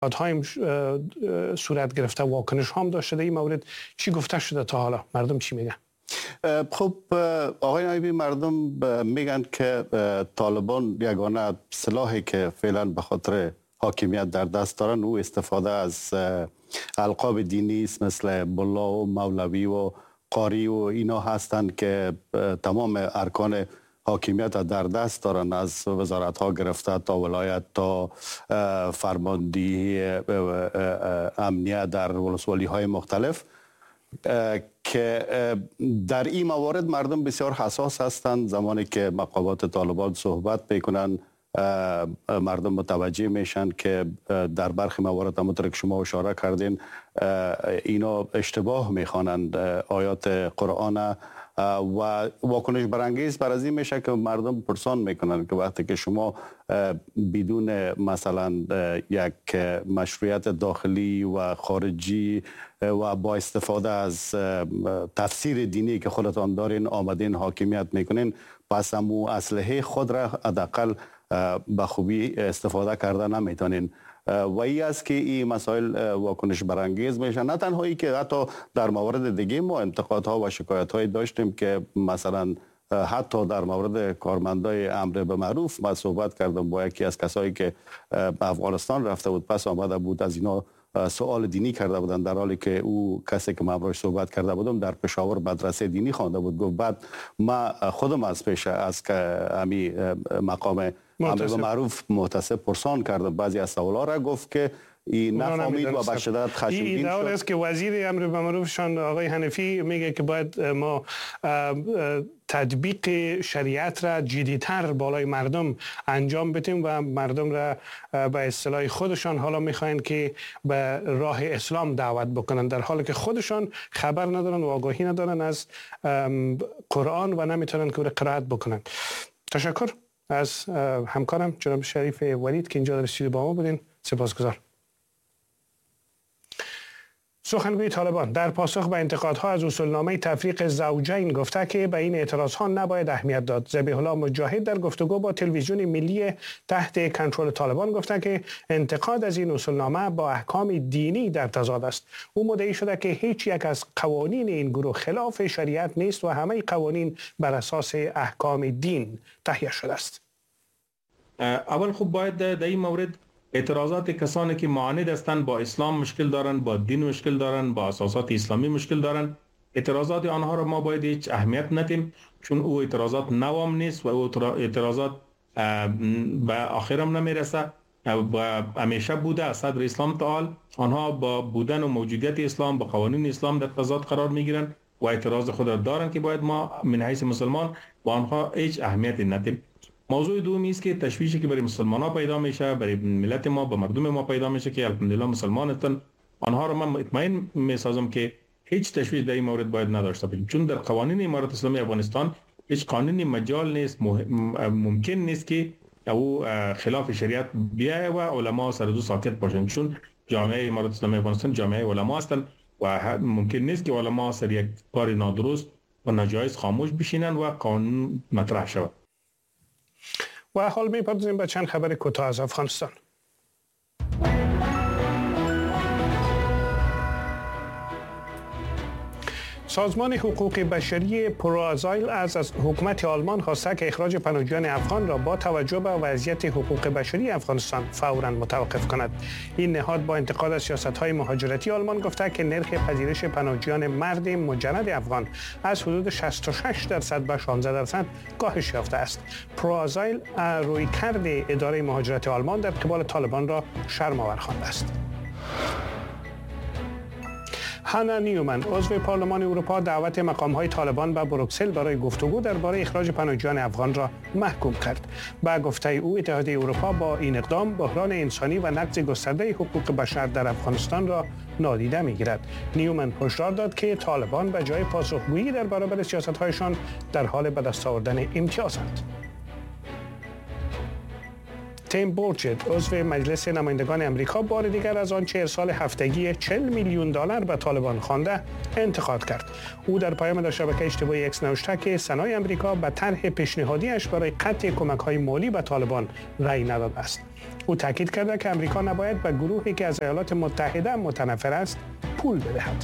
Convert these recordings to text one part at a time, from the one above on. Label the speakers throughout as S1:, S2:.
S1: هایم صورت گرفته، واکنش هم داشته. در این مورد چی گفته شده تا حالا؟ مردم چی میگن؟
S2: خب آقای نایبی، مردم میگن که طالبان یگانه سلاحی که فعلا به خاطر حاکمیت در دست دارن او استفاده از القاب دینی است، مثل ملا و مولوی و قاری و اینا هستند که تمام ارکان حاکمیت در دست دارن، از وزارت ها گرفته تا ولایت تا فرماندهی امنیت در ولسوالی های مختلف، که در این موارد مردم بسیار حساس هستند. زمانی که مقامات طالبان صحبت میکنن مردم متوجه میشن که در برخی موارد همونطور که شما اشاره کردین اینا اشتباه میخوانند آیات قرآن و واکنش برانگیز بر از این میشه که مردم پرسان میکنن که وقتی که شما بدون مثلا یک مشروعیت داخلی و خارجی و با استفاده از تفسیر دینی که خودتان دارین آمدین حاکمیت میکنین، پس همو اسلحه خود را حداقل به خوبی استفاده کرده نمیتونین. و ای است که این مسائل واکنش برانگیز میشن. نه تنها ای که حتی در موارد دیگه ما انتقادها و شکایت‌های داشتیم که مثلا حتی در مورد کارمندای امر به معروف ما صحبت کردم با یکی از کسایی که به افغانستان رفته بود، پس آمده بود از اینا سوال دینی کرده بودن، در حالی که او کسی که من امروز صحبت کرده بودم در پشاور مدرسه دینی خوانده بود. گفت بعد ما خودم از پیش از که امی مقام امر به معروف محتسب پرسان کردم بعضی از سوالا را، گفت که این نفهمید و به شدت خشمگین شد.
S1: این است که وزیر امر به معروفشان آقای حنفی میگه که باید ما تطبیق شریعت را جدیتر بالای مردم انجام بدیم و مردم را به اصطلاح خودشان حالا میخواین که به راه اسلام دعوت بکنن، در حالی که خودشان خبر ندارن و آگاهی ندارن از قرآن و نمیتونن که قرائت بکنن. تشکر از همکارم جناب شریف ولید که اینجا در استودیو با ما بودین. سپاسگزار. سخنگوی طالبان در پاسخ به انتقادها از اصولنامه تفریق زوجین گفته که به این اعتراضها نباید اهمیت داد. ذبیح الله مجاهد در گفتگو با تلویزیون ملی تحت کنترل طالبان گفته که انتقاد از این اصولنامه با احکام دینی در تضاد است. او مدعی شده که هیچ یک از قوانین این گروه خلاف شریعت نیست و همه قوانین بر اساس احکام دین تهیه شده است.
S3: اول خب باید در این مورد اعتراضات کسانی که معاند هستند، با اسلام مشکل دارن، با دین مشکل دارن، با اساسات اسلامی مشکل دارن، اعتراضات آنها را ما باید هیچ اهمیت ندیم، چون او اعتراضات نوام نیست و او اعتراضات به آخرم نمیرسه و همیشه بوده از صدر اسلام تعال آنها با بودن و موجودیت اسلام با قوانین اسلام در تضاد قرار میگیرن و اعتراض خود را دارن که باید ما من حیث مسلمان با آنها هیچ اهمیتی ندیم. موضوع دومی است که تشویشی که برای مسلمان ها پیدا میشه، برای ملت ما، با مردم ما پیدا میشه که الحمدلله مسلمان هستند، آنها را من مطمئن میسازم که هیچ تشویش در این مورد باید نداشته باشیم، چون در قوانین امارت اسلامی افغانستان هیچ قانونی مجال نیست، ممکن نیست که او خلاف شریعت بیاید و علما سر دو ساکت باشند، چون جامعه امارت اسلامی افغانستان جامعه علما هستند و ممکن نیست که علما سر یک کار نادرست و ناجایز خاموش بشینند و قانون مطرح شود.
S1: و حال می‌پردازیم به چند خبر کوتاه از افغانستان. سازمان حقوق بشری پروآزایل از حکومت آلمان خواسته که اخراج پناهجویان افغان را با توجه به وضعیت حقوق بشری افغانستان فوراً متوقف کند. این نهاد با انتقاد از سیاست‌های مهاجرتی آلمان گفته که نرخ پذیرش پناهجویان مرد مجند افغان از حدود 66% به 16% کاهش یافته است. پروآزایل رویکرد اداره مهاجرت آلمان در قبال طالبان را شرم‌آور خوانده است. هانا نیومن عضو پارلمان اروپا دعوت مقام‌های طالبان به بروکسل برای گفتگو درباره اخراج پناهجویان افغان را محکوم کرد. با گفته او اتحادیه اروپا با این اقدام بحران انسانی و نقض گسترده حقوق بشر در افغانستان را نادیده می‌گیرد. نیومن هشدار داد که طالبان به جای پاسخگویی در برابر سیاست‌هایشان در حال به دست آوردن امتیازند. تیم بورچت عضو مجلس نمایندگان امریکا بار دیگر از آنچه ارسال هفتگی $40 میلیون به طالبان خوانده انتقاد کرد. او در پیام در شبکه اجتماعی اکس نوشته که سنای امریکا به طرح پیشنهادیش برای قطع کمک‌های مالی به طالبان رأی نداده است. او تاکید کرده که امریکا نباید به گروهی که از ایالات متحده متنفر است پول بدهد.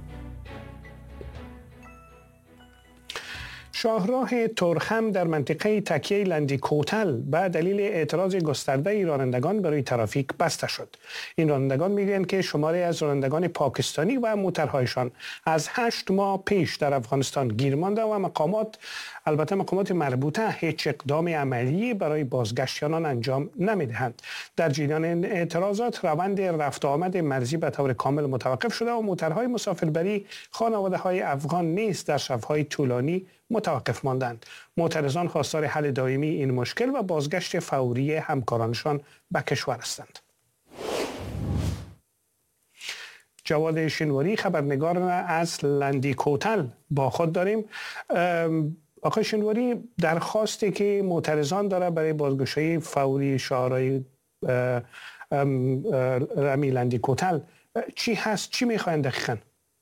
S1: شاهراه تورخم در منطقه تکیه لندی کوتل به دلیل اعتراض گسترده رانندگان برای ترافیک بسته شد. این رانندگان میگویند که شماری از رانندگان پاکستانی و موترهایشان از 8 ماه پیش در افغانستان گیر مانده و مقامات مربوطه هیچ اقدام عملی برای بازگشتیانان انجام نمیدهند. در جریان این اعتراضات روند رفت آمد مرزی به طور کامل متوقف شده و موترهای مسافربری خانواده‌های افغان نیز در شب‌های طولانی متوقف ماندند. معترضان خواستار حل دائمی این مشکل و بازگشت فوری همکارانشان به کشور هستند. جواد شینواری خبرنگار از لندی کوتل با خود داریم. آقای شینواری، درخواستی که معترضان داره برای بازگشایی فوری شاهراه رمی لندی کوتل چی هست؟ چی میخواین دقیقاً؟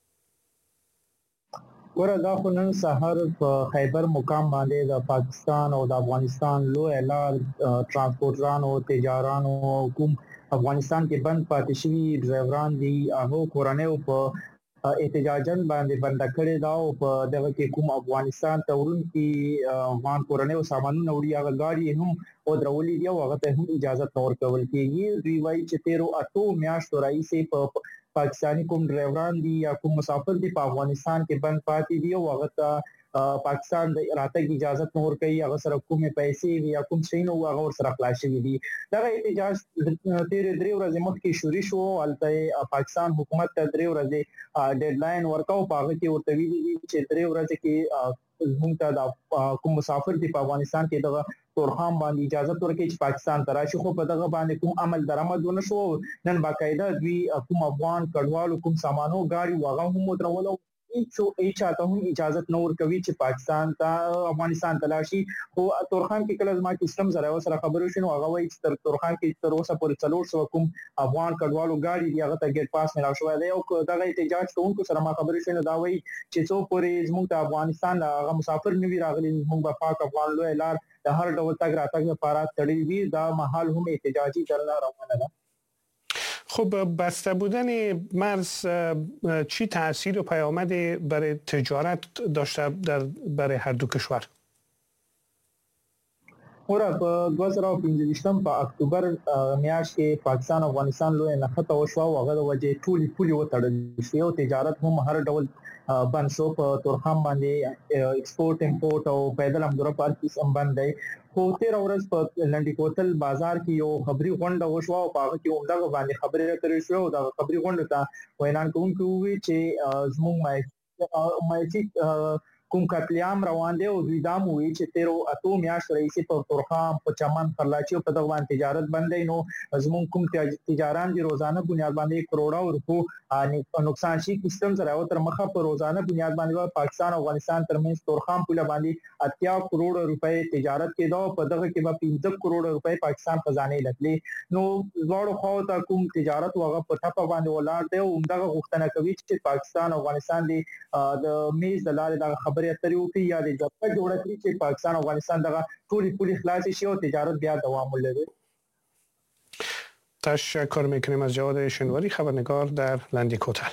S4: ګوره دا خو نن سهار په خیبر مقام باندې د پاکستان او د افغانستان لوی لار ترانسپورټرانو تجارانو کوم افغانستان کې بند پاتې شوي ډرایوران دي هغه کورنیو په احتجاجن باندې بند کړي دا او په دغه کې کوم افغانستان ته ورونکي افغان کورنیو سامانونه وړي هغه ګاډي هم او درولې دي او هغه ته هم اجازه تور کول کېږي. دوی وایي چې 13 میاشتو راهیسې په پاکستانی کوم ډرایوران دي یا کوم مسافر دي په افغانستان کې بند پاتې دي او هغه ته پاکستان د راتګ اجازه نور کوي، هغه سره کومې پیسې یا کوم شي نو هغه ور سره خلاص شوی دي. دا احتجاج تیر 3 ورځې مخکې شروع شو. البته پاکستان حکومت ته 3 ورځې ډیډلاین ورکاو، په هغه کې ورته ویلي چې 3 ورځې کې موږ ته د کوم مسافر دي په افغانستان کې دغه تورخم باندې اجازه ورکړي چې پاکستان ته راشي، خو په دغه باندې کوم عمل درآمد ونه شو. نن باقاعده دوی کوم افغان کډوالو کوم سامانو غاړي واغه هم درولو هیڅ چاته هم اجازه نه ورکوي چې پاکستان ته افغانستان ته لاشي. خو تورخم کې کله زما کې سیستم زره سره خبرو شنو هغه وایي چې تورخم کې تر اوسه پورې 400 کوم افغان کډوالو غاړي دی هغه ته ګیټ پاس ملاو شوی دی او دغه احتجاج کوونکو سره ما خبرو شنو دا وایي چې څو پورې زموږ ته افغانستان هغه مسافر نوي راغلي زموږ په پاک افغان لوی لار د هر ډول تګ راتګ لپاره تړلې وي. دا محل هم احتجاجي دلته روانه ده.
S1: خب بسته بودن مرز چی تأثیر و پیامد برای تجارت داشته برای هر دو کشور؟
S4: اوره په 2015 په اکتوبر میاشت کې پاکستان افغانستان لوی نښته وشو او هغه د وجې ټولي پولي وتړل شو او تجارت هم هر ډول بند شو. په تورخم باندې ایکسپورټ امپورټ او پیدل امدورا پارکیس هم بند دی. خو 13 ورځ په لنډی کوتل بازار کې یو خبري غونډه وشو او په هغه کې عمدغه باندې خبرې اترې شو او دا خبري غونډه ته وینان کوونکو وی چې زموږ مایسي کوم قتلیام روان دی او دوی دا موي چې 13 میاشت رئیسي په تورخم په چمن خرلاچي او په دغه باندې تجارت بندي نو زموږ کوم تجاران دي روزانه بنیاد باندې کروڑو روپو نقصان شي. سیستم سره او تر مخه په روزانه بنیاد باندې پاکستان او افغانستان ترمنځ تورخم په باندې 80 کروڑ روپے تجارت کېدو، په دغه کې به 15 کروڑ روپے پاکستان خزانه لګلې. نو زړو خو ته کوم تجارت وغه په ټاپه باندې ولاړ دی او دغه غوښتنه کوي چې پاکستان او افغانستان دي د میز د لارې د خبرې اترې وکړي یا د جګړه جوړه کړي چې پاکستان او افغانستان دغه ټولي پولي خلاص شي او تجارت بیا دوام ولري.
S1: تشکر میکنیم از جواد شینواری خبرنگار در لندی کوتل.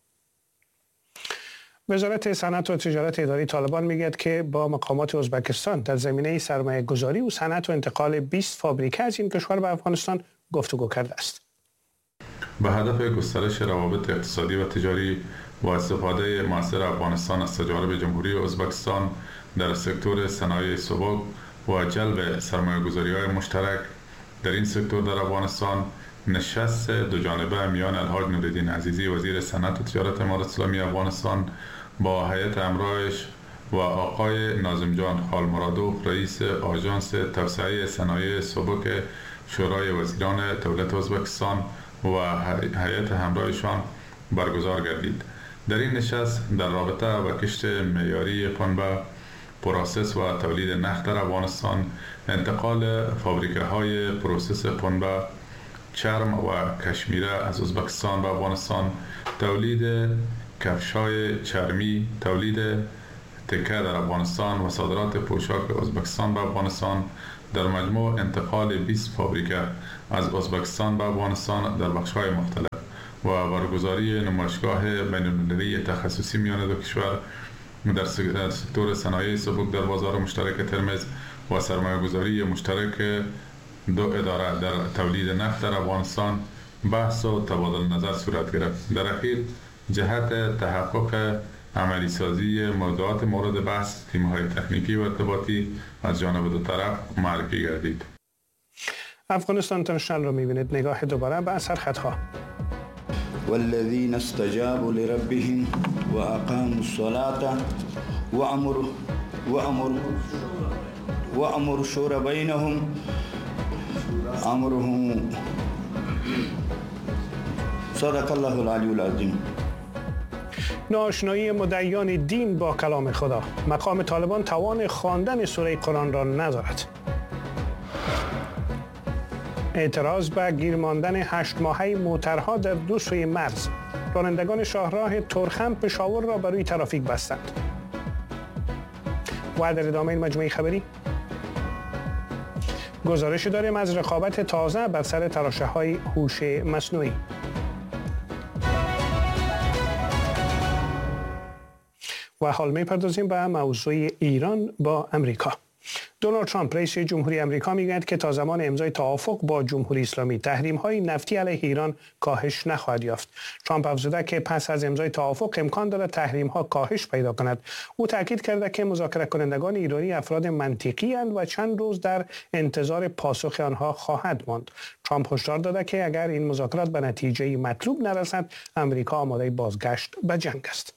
S1: وزارت صنعت و تجارت اداری طالبان میگوید که با مقامات ازبکستان در زمینه سرمایه گذاری و صنعت و انتقال 20 فابریکه از این کشور به افغانستان گفتگو کرده است.
S5: به هدف گسترش روابط اقتصادی و تجاری با استفاده موثر افغانستان از تجارب جمهوری ازبکستان در سکتور صنایع سبک و جلب سرمایه‌گذاری‌های مشترک در این سکتور در افغانستان نشست دو جانبه میان الحاج نورالدین عزیزی وزیر صنعت و تجارت امارات اسلامی افغانستان با هیئت همراهش و آقای ناظم جان خالمرادوف رئیس آژانس توسعه صنایع سبک شورای وزیران دولت ازبکستان و هیئت همراهشان برگزار گردید. در این نشست در رابطه با کشت معیاری پنبه پروسس و تولید نخت در افغانستان، انتقال فابریکه های پروسس پنبه، چرم و کشمیره از ازبکستان به افغانستان، تولید کفش‌های چرمی، تولید تکه در افغانستان و صادرات پوشاک ازبکستان به افغانستان، در مجموع انتقال 20 فابریکه از ازبکستان به افغانستان در بخش‌های مختلف و برگزاری نمایشگاه بین‌المللی تخصصی میان دو کشور در سکتور صنایع سبک در بازار مشترک ترمز و سرمایه‌گذاری مشترک دو اداره در تولید نفت در افغانستان بحث و تبادل نظر صورت گرفت. در اخیر جهت تحقق عملی سازی موضوعات مورد بحث، تیم‌های تکنیکی و ارتباطی از جانب دو طرف معرفی گردید.
S1: افغانستان اینترنشنال رو می‌بینید. نگاه دوباره به سرخطها.
S6: والذین استجابوا لربهم واقاموا الصلاة وامروا الشورى بینهم امرهم. صدق الله العلی العظیم.
S1: ناآشنایی مدعیان دین با کلام خدا. مقام طالبان توان خواندن سوره قرآن را ندارد. اعتراض به گیر ماندن 8 ماهه موترها در دو سوی مرز. رانندگان شاهراه ترخم پشاور را بر روی ترافیک بستند. و در ادامه این مجموعه خبری گزارش داریم از رقابت تازه بر سر تراشه‌های هوش مصنوعی. و حال می‌پردازیم به موضوع ایران با امریکا. دونالد ترامپ رئیس جمهوری آمریکا میگوید که تا زمان امضای توافق با جمهوری اسلامی تحریم‌های نفتی علیه ایران کاهش نخواهد یافت. ترامپ افزوده که پس از امضای توافق امکان دارد تحریم‌ها کاهش پیدا کند. او تاکید کرده که مذاکره کنندگان ایرانی افراد منطقی اند و چند روز در انتظار پاسخ آنها خواهد ماند. ترامپ هشدار داده که اگر این مذاکرات به نتیجه مطلوب نرسد، آمریکا آماده بازگشت به جنگ است.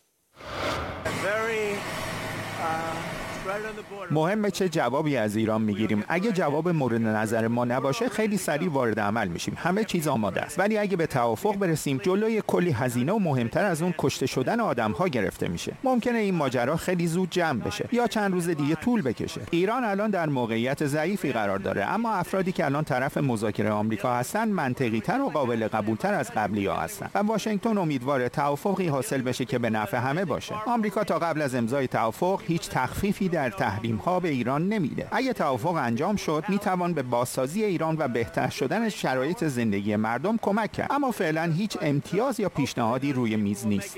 S7: مهمه چه جوابی از ایران میگیریم. اگه جواب مورد نظر ما نباشه خیلی سریع وارد عمل میشیم. همه چیز آماده است. ولی اگه به توافق برسیم جلوی کلی هزینه و مهمتر از اون کشته شدن آدم‌ها گرفته میشه. ممکنه این ماجرا خیلی زود جمع بشه یا چند روز دیگه طول بکشه. ایران الان در موقعیت ضعیفی قرار داره، اما افرادی که الان طرف مذاکره آمریکا هستن منطقی‌تر و قابل قبول‌تر از قبلی‌ها هستن و واشنگتن امیدواره توافقی حاصل بشه که به نفع همه باشه. آمریکا تا قبل از امضای توافق هیچ تخفیفی در تحریم‌ها به ایران نمیده. اگه توافق انجام شد میتوان به بازسازی ایران و بهتر شدن شرایط زندگی مردم کمک کرد، اما فعلا هیچ امتیاز یا پیشنهادی روی میز نیست.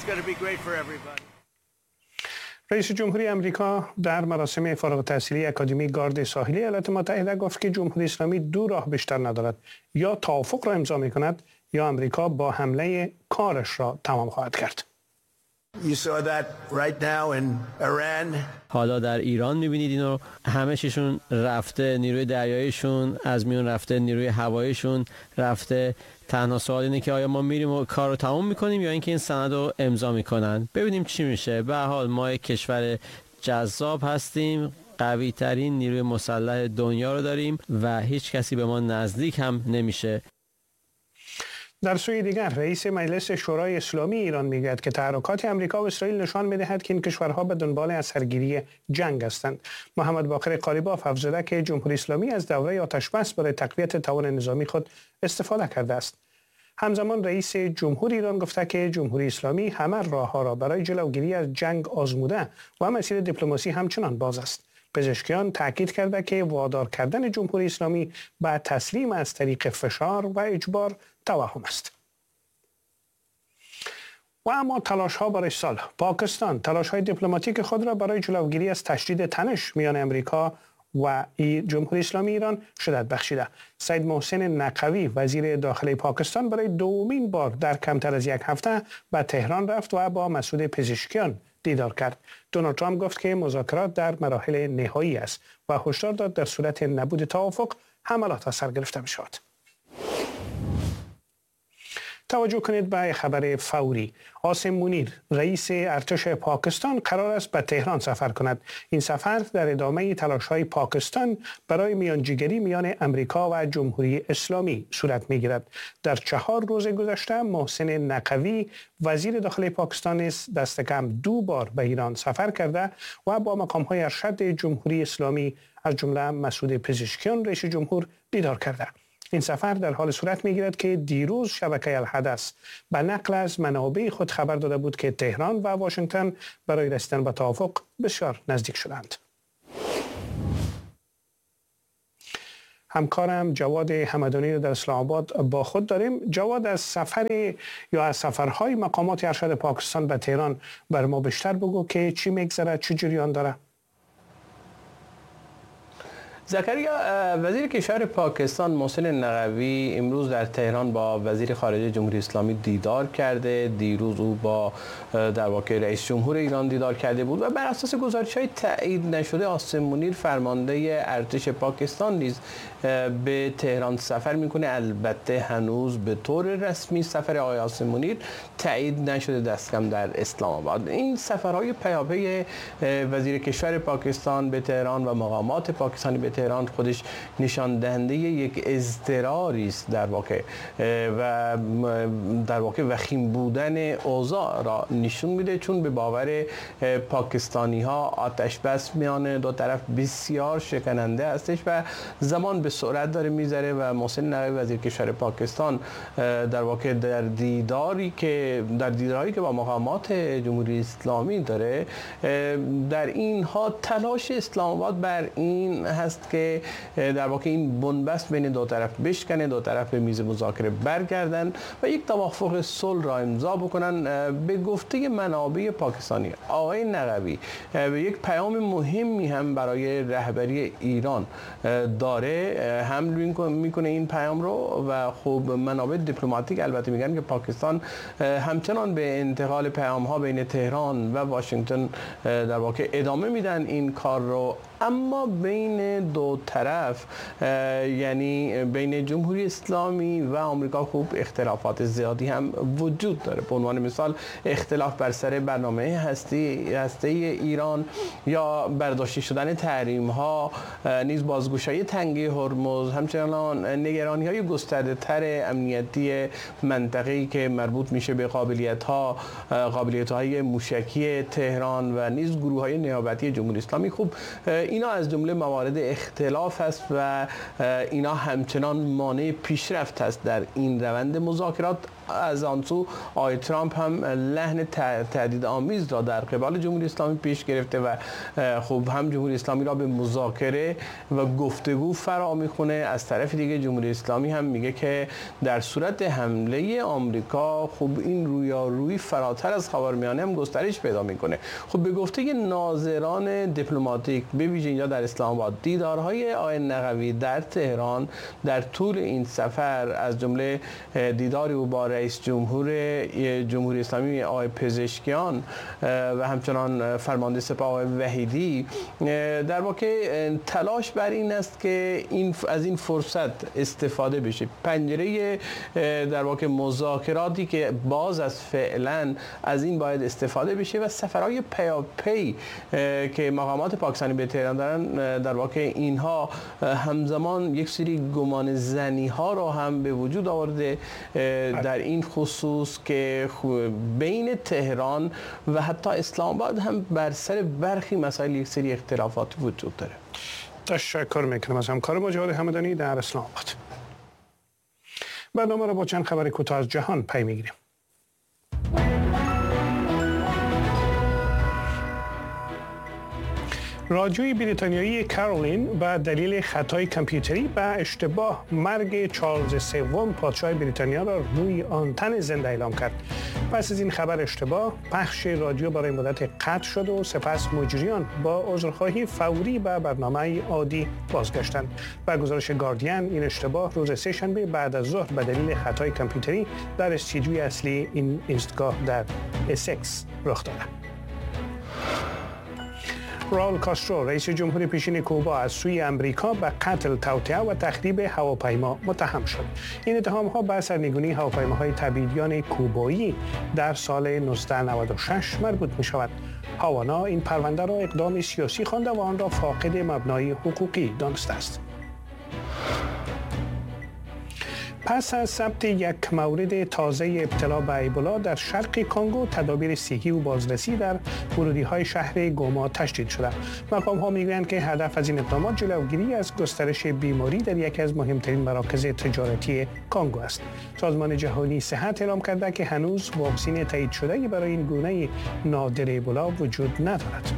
S1: رئیس جمهوری آمریکا در مراسم فارغ التحصیلی اکادمی گارد ساحلی ایالات متحده گفت که جمهوری اسلامی دو راه بیشتر ندارد: یا توافق را امضا می‌کند یا آمریکا با حمله کارش را تمام خواهد کرد.
S8: حالا در ایران می‌بینید اینو، همه چیشون رفته، نیروی دریاییشون از میون رفته، نیروی هواییشون رفته. تنها سوال اینه که آیا ما میریم و کار رو تمام میکنیم یا اینکه این سند رو امضا میکنن. ببینیم چی میشه. به هر حال ما یک کشور جذاب هستیم، قوی ترین نیروی مسلح دنیا رو داریم و هیچ کسی به ما نزدیک هم نمیشه.
S1: در سوی دیگر رئیس مجلس شورای اسلامی ایران میگوید که تحرکات آمریکا و اسرائیل نشان میدهد که این کشورها به دنبال اثرگیری جنگ هستند. محمد باقر قالیباف افزوده که جمهوری اسلامی از دوره آتش‌بس برای تقویت توان نظامی خود استفاده کرده است. همزمان رئیس جمهور ایران گفته که جمهوری اسلامی همه راه‌ها را برای جلوگیری از جنگ آزموده و مسیر دیپلماسی همچنان باز است. پزشکیان تاکید کرده که وادار کردن جمهوری اسلامی به تسلیم از طریق فشار و اجبار توهم است. و اما تلاش‌ها برای صلح. پاکستان تلاش‌های دیپلماتیک خود را برای جلوگیری از تشدید تنش میان امریکا و جمهوری اسلامی ایران شدت بخشیده. سید محسن نقوی وزیر داخلی پاکستان برای دومین بار در کمتر از یک هفته به تهران رفت و با مسعود پزشکیان دیدار کرد. دونالد ترامپ گفت که مذاکرات در مراحل نهایی است و هشدار داد در صورت نبود توافق حملات سر گرفته می‌شود. توجه کنید به خبر فوری. عاصم منیر رئیس ارتش پاکستان قرار است به تهران سفر کند. این سفر در ادامه تلاش‌های پاکستان برای میانجیگری میان امریکا و جمهوری اسلامی صورت می‌گیرد. در 4 روز گذشته محسن نقوی وزیر داخلی پاکستان نیز دست کم 2 بار به ایران سفر کرده و با مقام‌های ارشد جمهوری اسلامی از جمله مسعود پزشکیان رئیس جمهور دیدار کرده. این سفر در حال صورت می‌گیرد که دیروز شبکه الحدث به نقل از منابع خود خبر داده بود که تهران و واشنگتن برای رسیدن به توافق بسیار نزدیک شدند. همکارم جواد همدانی را در اسلام آباد با خود داریم. جواد، از سفر یا از سفرهای مقامات ارشد پاکستان به تهران بر ما بیشتر بگو که چی میگذره، چی جریان داره؟
S9: زکریا، وزیر کشور پاکستان محسن نقوی امروز در تهران با وزیر خارجه جمهوری اسلامی دیدار کرده. دیروز او با در واقع رئیس جمهور ایران دیدار کرده بود و بر اساس گزارش‌های تایید نشده عاصم منیر فرمانده ارتش پاکستان نیز به تهران سفر میکنه. البته هنوز به طور رسمی سفر آقای عاصم منیر تایید نشده، دست کم در اسلام آباد. این سفرهای پیاپی وزیر کشور پاکستان به تهران و مقامات پاکستانی به تهران خودش نشان دهنده یک اضطراری است در واقع و در واقع وخیم بودن اوضاع را نشون میده، چون به باور پاکستانی ها آتش بس میان دو طرف بسیار شکننده هستش و زمان به سرعت داره میذاره و محسن نقوی وزیر کشور پاکستان در واقع در دیداری که با مقامات جمهوری اسلامی داره، در اینها تلاش اسلام آباد بر این هست که در واقع این بنبست بین دو طرف بشکنه، دو طرف به میز مذاکره برگردن و یک توافق صلح را امضا بکنن. به گفته منابع پاکستانی آقای نقوی به یک پیام مهمی هم برای رهبری ایران داره، حمل میکنه این پیام رو و خب منابع دیپلماتیک البته میگن که پاکستان همچنان به انتقال پیام ها بین تهران و واشنگتن در واقع ادامه میدن این کار رو، اما بین دو طرف یعنی بین جمهوری اسلامی و آمریکا خوب اختلافات زیادی هم وجود داره. به عنوان مثال اختلاف بر سر برنامه هسته ایران یا برداشته شدن تحریم ها، نیز بازگشایی تنگه هرمز، همچنان نگرانی های گسترده تر امنیتی منطقه‌ای که مربوط میشه به قابلیت های موشکی تهران و نیز گروه های نیابتی جمهوری اسلامی. خوب اینا از جمله موارد اختلاف است و اینا همچنان مانع پیشرفت است در این روند مذاکرات. از آن سو آقای ترامپ هم لحن تهدید آمیز را در قبال جمهوری اسلامی پیش گرفته و خب هم جمهوری اسلامی را به مذاکره و گفتگو فرا میخونه. از طرف دیگه جمهوری اسلامی هم میگه که در صورت حمله آمریکا خب این رویارویی فراتر از خاورمیانه هم گسترش پیدا میکنه. خب به گفته ناظران دیپلماتیک به ویژه اینجا در اسلام آباد، دیدارهای آقای نقوی در تهران در طول این سفر از جمله دیداری او با رئیس جمهوری اسلامی آقای پزشکیان و همچنان فرمانده سپاه آقای وحیدی در واقع تلاش بر این است که از این فرصت استفاده بشه، پنجره در واقع مذاکراتی که باز از فعلا از این باید استفاده بشه و سفرهای پیاپی که مقامات پاکستانی به تهران دارن در واقع اینها همزمان یک سری گمان زنی ها را هم به وجود آورده در این خصوص که بین تهران و حتی اسلام آباد هم بر سر برخی مسائل یک سری اختلافات وجود داره.
S1: تشکر میکنم از همکار ما جواد همدانی در اسلام آباد. برنامه را با چند خبر کوتاه از جهان پی میگیریم. رادیوی بریتانیایی کارولین به دلیل خطای کامپیوتری به اشتباه مرگ چارلز سوم پادشاه بریتانیا را روی آنتن زنده اعلام کرد. پس از این خبر اشتباه، پخش رادیو برای مدت قطع شد و سپس مجریان با عذرخواهی فوری به برنامه عادی بازگشتند. به گزارش گاردین، این اشتباه روز سه‌شنبه بعد از ظهر به دلیل خطای کامپیوتری در استودیوی اصلی این ایستگاه در اسکس رخ داد. راول کاسترو رئیس جمهور پیشین کوبا از سوی امریکا به قتل، توطئه و تخریب هواپیما متهم شد. این اتهام‌ها به سرنگونی هواپیماهای تبعیدیان کوبایی در سال 1996 مربوط می‌شود. هاوانا این پرونده را اقدام سیاسی خوانده و آن را فاقد مبنای حقوقی دانسته است. پس از ثبت یک مورد تازه ابتلا به ایبولا در شرق کانگو، تدابیر صحی و بازرسی در ورودی‌های شهر گوما تشدید شده. مقام‌ها می‌گویند که هدف از این اقدامات جلوگیری از گسترش بیماری در یکی از مهمترین مراکز تجارتی کانگو است. سازمان جهانی صحت اعلام کرده که هنوز واکسن تایید شده‌ای برای این گونه نادر ایبولا وجود ندارد.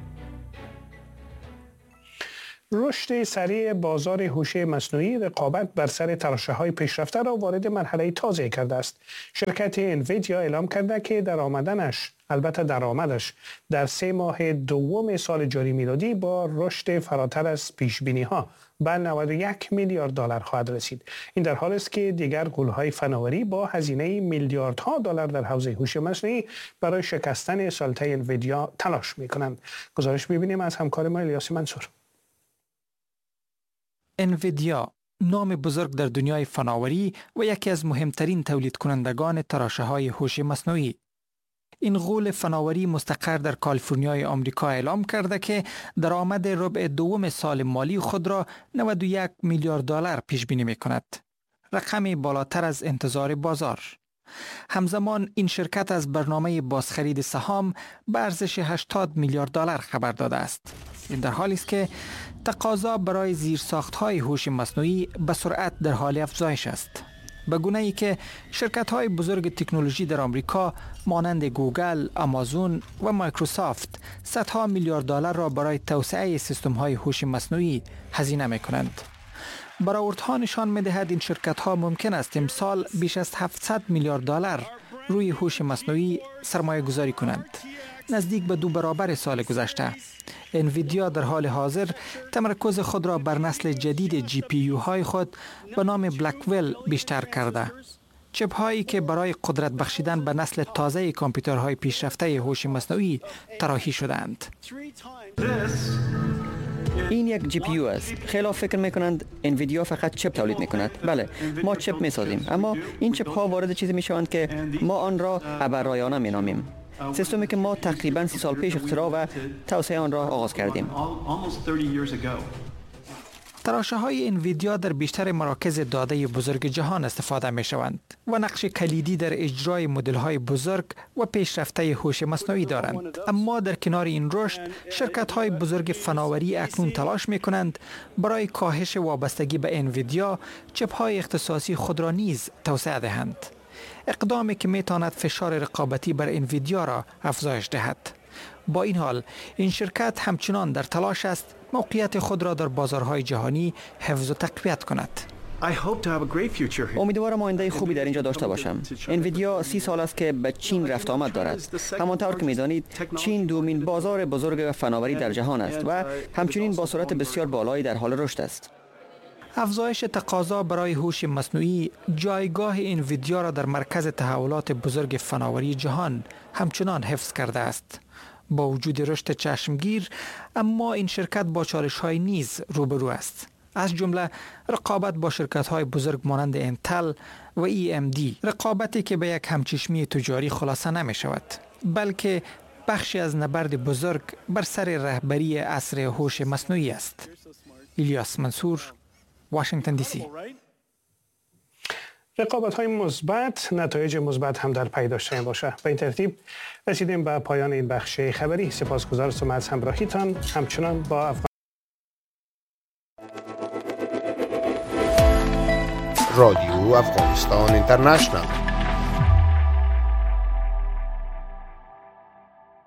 S1: رشد سریع بازار هوش مصنوعی رقابت بر سر تراشه‌های پیشرفته را وارد مرحله تازه کرده است. شرکت انویدیا اعلام کرده که درآمدش در 3 ماه دوم سال جاری میلادی با رشد فراتر از پیش‌بینی‌ها به 91 میلیارد دلار خواهد رسید. این در حالی است که دیگر غول‌های فناوری با هزینه میلیاردها دلار در حوزه هوش مصنوعی برای شکستن سلطه انویدیا تلاش می‌کنند. گزارش می‌بینیم از همکار ما الیاس منصور.
S10: انویدیا نام بزرگ در دنیای فناوری و یکی از مهمترین تولید کنندگان تراشه‌های هوش مصنوعی. این غول فناوری مستقر در کالیفرنیای آمریکا اعلام کرده که درآمد ربع دوم سال مالی خود را 91 میلیارد دلار پیش بینی می‌کند. رقمی بالاتر از انتظار بازار. همزمان این شرکت از برنامه بازخرید سهام به ارزش 80 میلیارد دلار خبر داده است. این در حالی است که تقاضا برای زیرساخت‌های هوش مصنوعی به سرعت در حال افزایش است. به گونه‌ای که شرکت‌های بزرگ تکنولوژی در آمریکا مانند گوگل، آمازون و مایکروسافت صدها میلیارد دلار را برای توسعه سیستم‌های هوش مصنوعی هزینه می‌کنند. برآوردها نشان می‌دهد این شرکت‌ها ممکن است امسال بیش از 700 میلیارد دلار روی هوش مصنوعی سرمایه گذاری کنند، نزدیک به 2 برابر سال گذشته. انویدیا در حال حاضر تمرکز خود را بر نسل جدید جی پی یو های خود به نام بلکویل بیشتر کرده. چپ هایی که برای قدرت بخشیدن به نسل تازه کامپیوترهای پیشرفته هوش مصنوعی طراحی شدند.
S11: این یک جی پی یو است. خیلی فکر میکنند انویدیا فقط چپ تولید میکند. بله، ما چپ میسازیم، اما این چپ ها وارد چیزی میشوند که ما آن را ابررایانه مینامیم. سیستمی که ما تقریباً 30 سال پیش اختراع و توسعه آن را آغاز کردیم.
S10: تراشه‌های انویدیا در بیشتر مراکز داده بزرگ جهان استفاده می‌شوند و نقش کلیدی در اجرای مدل‌های بزرگ و پیشرفته هوش مصنوعی دارند. اما در کنار این رشد، شرکت‌های بزرگ فناوری اکنون تلاش می‌کنند برای کاهش وابستگی به انویدیا چپ‌های اختصاصی خود را نیز توسعه دهند. اقدامی که می‌تواند فشار رقابتی بر انویدیا را افزایش دهد. با این حال این شرکت همچنان در تلاش است موقعیت خود را در بازارهای جهانی حفظ و تقویت کند.
S11: امیدوارم آینده خوبی در اینجا داشته باشم. انویدیا 30 سال است که به چین رفت آمد دارد. همانطور که می‌دانید چین دومین بازار بزرگ فناوری در جهان است و همچنین با سرعت بسیار بالایی در حال رشد است.
S10: افزایش تقاضا برای هوش مصنوعی جایگاه انویدیا را در مرکز تحولات بزرگ فناوری جهان همچنان حفظ کرده است. با وجود رشد چشمگیر، اما این شرکت با چالش‌های نیز روبرو است. از جمله رقابت با شرکت‌های بزرگ مانند انتل و AMD، رقابتی که به یک همچشمی تجاری خلاصه نمی‌شود، بلکه بخشی از نبرد بزرگ بر سر رهبری عصر هوش مصنوعی است. الیاس منصور، واشنگتن دی سی.
S1: رقابت‌های مثبت نتایج مثبت هم در پی داشته باشه. به این ترتیب رسیدیم به پایان این بخش خبری. سپاسگزارم از همراهیتان. همچنان با
S12: رادیو افغانستان اینترنشنال.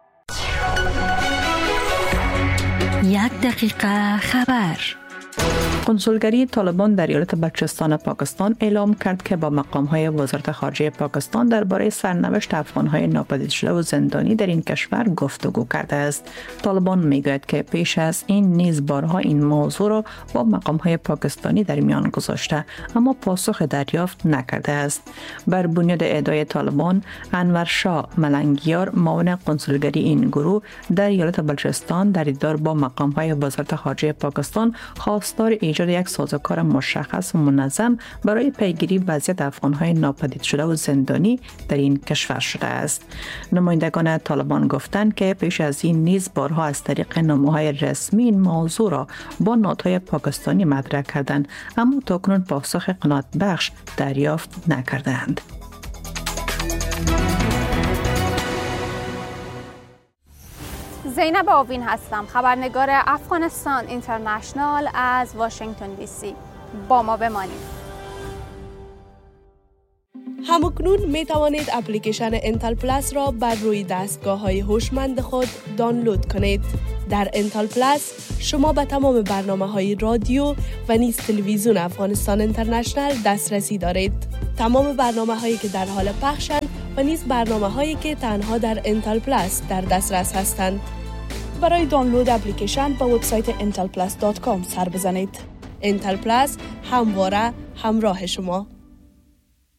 S13: یک دقیقه خبر. کنسولگری طالبان در ایالت بلوچستان پاکستان اعلام کرد که با مقام‌های وزارت خارجه پاکستان درباره سرنوشت افغان‌های ناپدید شده و زندانی در این کشور گفتگو کرده است. طالبان میگوید که پیش از این نیز بارها این موضوع را با مقام‌های پاکستانی در میان گذاشته اما پاسخ دریافت نکرده است. بر بنیاد ادعای طالبان، انور شاه ملنگیار معاون کنسولگری این گروه در ایالت بلوچستان در دیدار با مقام‌های وزارت خارجه پاکستان خواستار ایجاد یک سازوکار مشخص و منظم برای پیگیری وضعیت افغان‌های ناپدید شده و زندانی در این کشور شده است. نمایندگان طالبان گفتند که پیش از این نیز بارها از طریق نامه‌های رسمی این موضوع را با نهادهای پاکستانی مطرح کردند اما تاکنون پاسخ قناعت بخش دریافت نکردند.
S14: زینب آوین هستم، خبرنگار افغانستان اینترنشنال از واشنگتن دی سی. با ما بمانید.
S15: همکنون می توانید اپلیکیشن انتل پلاس را بر روی دستگاه‌های هوشمند خود دانلود کنید. در انتل پلاس شما به تمام برنامه‌های رادیو و نیز تلویزیون افغانستان اینترنشنال دسترسی دارید. تمام برنامه‌هایی که در حال پخشند و نیز برنامه‌هایی که تنها در انتل پلاس در دسترس هستند. برای دانلود اپلیکیشن به وبسایت intelplus.com سر بزنید. انتل پلاس همواره همراه شما.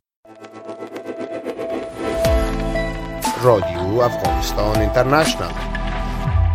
S12: رادیو افغانستان اینترنشنال